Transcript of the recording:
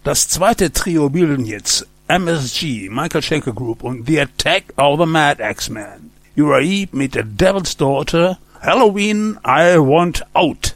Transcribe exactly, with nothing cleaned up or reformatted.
Das zweite Trio bilden jetzt M S G, Michael Schenker Group und The Attack of the Mad Axeman. Uriah Heep mit The Devil's Daughter, Halloween, I Want Out.